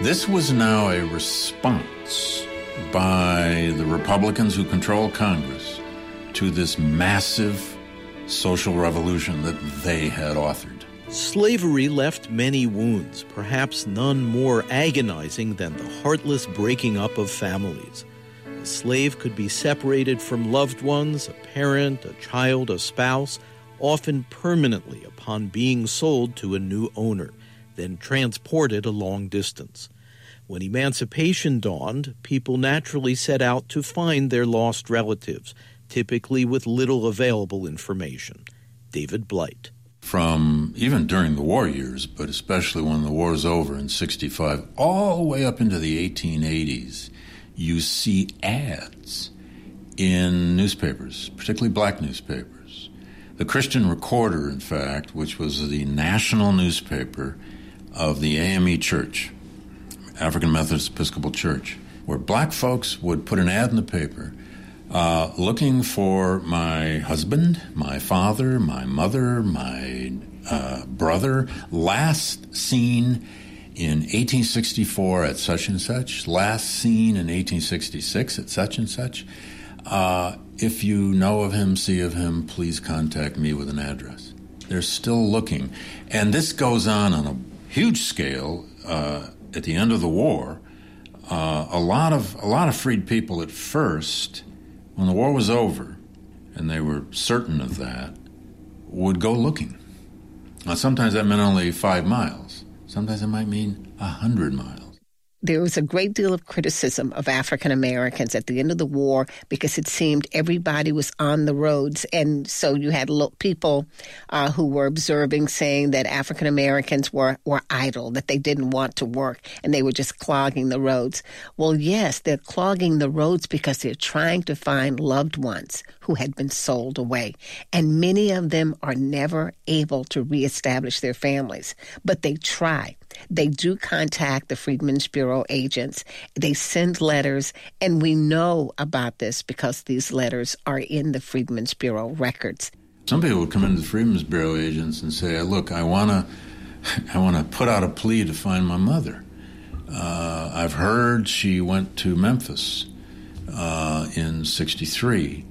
This was now a response by the Republicans who control Congress to this massive social revolution that they had authored. Slavery left many wounds, perhaps none more agonizing than the heartless breaking up of families. A slave could be separated from loved ones, a parent, a child, a spouse, often permanently upon being sold to a new owner, then transported a long distance. When emancipation dawned, people naturally set out to find their lost relatives, typically with little available information. David Blight. From even during the war years, but especially when the war's over in 1965, all the way up into the 1880s, you see ads in newspapers, particularly black newspapers. The Christian Recorder, in fact, which was the national newspaper of the AME Church, African Methodist Episcopal Church, where black folks would put an ad in the paper looking for my husband, my father, my mother, my brother, last seen in 1864 at such and such, last seen in 1866 at such and such. If you know of him, see of him, please contact me with an address. They're still looking. And this goes on a huge scale. At the end of the war, a lot of freed people at first, when the war was over, and they were certain of that, would go looking. Now, sometimes that meant only 5 miles. Sometimes it might mean 100 miles. There was a great deal of criticism of African Americans at the end of the war because it seemed everybody was on the roads. And so you had people who were observing saying that African Americans were idle, that they didn't want to work, and they were just clogging the roads. Well, yes, they're clogging the roads because they're trying to find loved ones who had been sold away. And many of them are never able to reestablish their families, but they try. They do contact the Freedmen's Bureau agents. They send letters, and we know about this because these letters are in the Freedmen's Bureau records. Some people would come into the Freedmen's Bureau agents and say, look, I want to put out a plea to find my mother. I've heard she went to Memphis in 1963.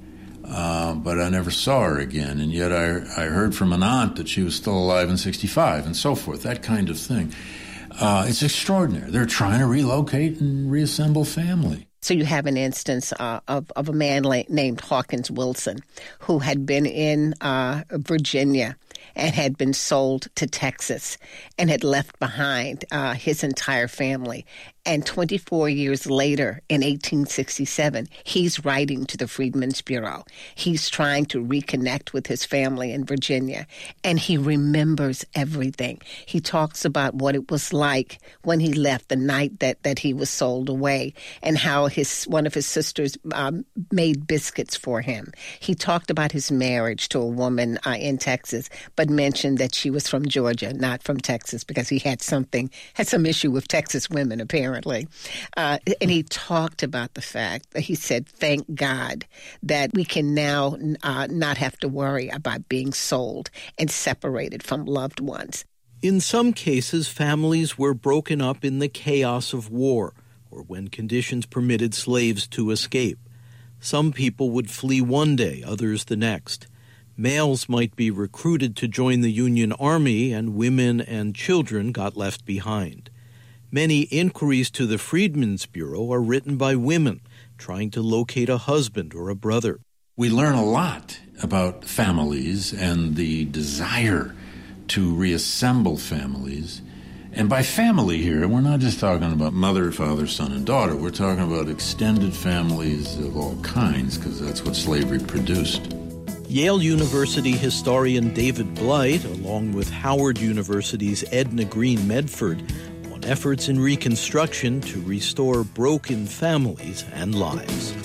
But I never saw her again, and yet I heard from an aunt that she was still alive in 1965, and so forth, that kind of thing. It's extraordinary. They're trying to relocate and reassemble family. So you have an instance of a man named Hawkins Wilson who had been in Virginia and had been sold to Texas and had left behind his entire family. And 24 years later, in 1867, he's writing to the Freedmen's Bureau. He's trying to reconnect with his family in Virginia, and he remembers everything. He talks about what it was like when he left the night that he was sold away, and how one of his sisters made biscuits for him. He talked about his marriage to a woman in Texas, but mentioned that she was from Georgia, not from Texas, because he had some issue with Texas women, apparently. And he talked about the fact that he said, thank God that we can now not have to worry about being sold and separated from loved ones. In some cases, families were broken up in the chaos of war or when conditions permitted slaves to escape. Some people would flee one day, others the next. Males might be recruited to join the Union Army, and women and children got left behind. Many inquiries to the Freedmen's Bureau are written by women trying to locate a husband or a brother. We learn a lot about families and the desire to reassemble families. And by family here, we're not just talking about mother, father, son, and daughter. We're talking about extended families of all kinds, because that's what slavery produced. Yale University historian David Blight, along with Howard University's Edna Green Medford, on efforts in Reconstruction to restore broken families and lives.